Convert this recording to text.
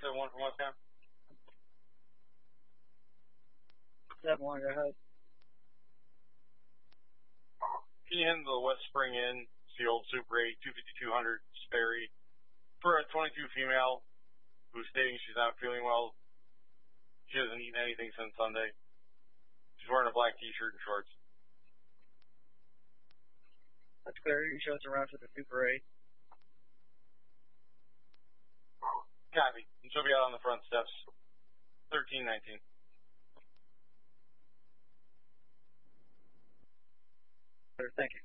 7-1 from Westtown. 7-1, go ahead. Can you handle the West Spring Inn, it's the old Super 8, 25200 Sperry, for a 22 female who's stating she's not feeling well. She hasn't eaten anything since Sunday. She's wearing a black t-shirt and shorts. That's clear. You show us around for the Super 8. Copy. And she'll be out on the front steps. 1319. Thank you.